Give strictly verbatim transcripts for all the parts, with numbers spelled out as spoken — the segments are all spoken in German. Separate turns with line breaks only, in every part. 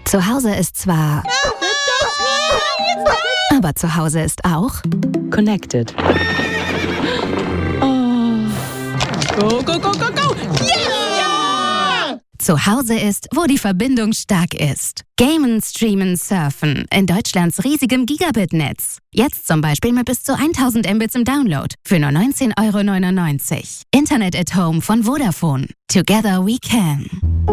Zu Hause ist zwar... Aber zu Hause ist auch...
Connected.
Oh. Go, go, go, go, go! Yeah!
Zu Hause ist, wo die Verbindung stark ist. Gamen, Streamen, Surfen in Deutschlands riesigem Gigabit-Netz. Jetzt zum Beispiel mit bis zu tausend Mbits im Download für nur neunzehn Euro neunundneunzig. Internet at Home von Vodafone. Together we can.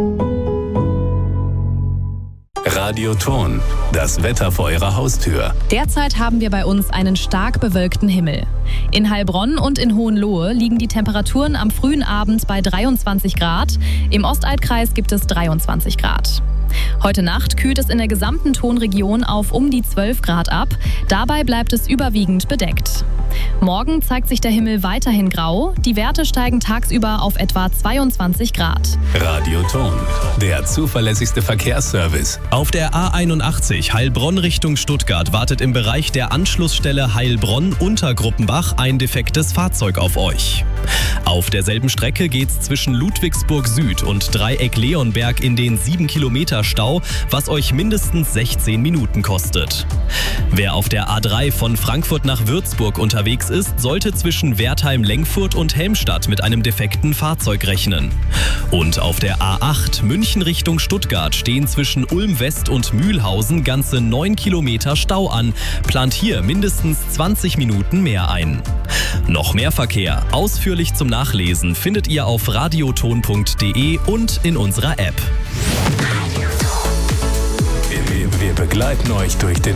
Radioton, das Wetter vor Ihrer Haustür.
Derzeit haben wir bei uns einen stark bewölkten Himmel. In Heilbronn und in Hohenlohe liegen die Temperaturen am frühen Abend bei dreiundzwanzig Grad. Im Ostalbkreis gibt es dreiundzwanzig Grad. Heute Nacht kühlt es in der gesamten Tonregion auf um die zwölf Grad ab. Dabei bleibt es überwiegend bedeckt. Morgen zeigt sich der Himmel weiterhin grau. Die Werte steigen tagsüber auf etwa zweiundzwanzig Grad.
Radioton, der zuverlässigste Verkehrsservice.
Auf der A einundachtzig Heilbronn Richtung Stuttgart wartet im Bereich der Anschlussstelle Heilbronn-Untergruppenbach ein defektes Fahrzeug auf euch. Auf derselben Strecke geht's zwischen Ludwigsburg Süd und Dreieck Leonberg in den sieben Kilometer Stau, was euch mindestens sechzehn Minuten kostet. Wer auf der A drei von Frankfurt nach Würzburg unterwegs ist, sollte zwischen Wertheim-Lengfurt und Helmstadt mit einem defekten Fahrzeug rechnen. Und auf der A acht München Richtung Stuttgart stehen zwischen Ulm West und Mühlhausen ganze neun Kilometer Stau an. Plant hier mindestens zwanzig Minuten mehr ein. Noch mehr Verkehr, ausführlich zum Nachlesen, findet ihr auf radioton punkt de und in unserer App.
Wir, wir begleiten euch durch den